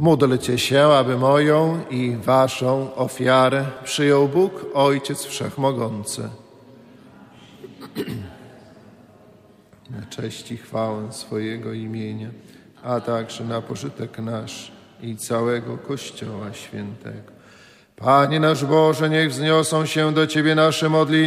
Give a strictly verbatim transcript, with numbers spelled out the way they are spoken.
Módlcie się, aby moją i waszą ofiarę przyjął Bóg, Ojciec Wszechmogący. Na cześć i chwałę swojego imienia, a także na pożytek nasz i całego Kościoła Świętego. Panie nasz Boże, niech wzniosą się do Ciebie nasze modlitwy